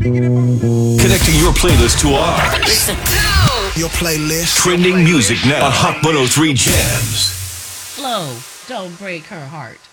Connecting your playlist to ours. Your playlist. Trending music now on Hot 103 Jams. Flo, don't break her heart.